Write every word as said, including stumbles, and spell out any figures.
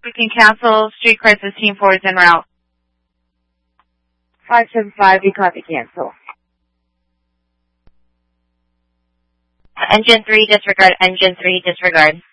We can cancel streetcar fifteen four is en route. five seven five, we copy cancel. Engine three, disregard. Engine three, disregard.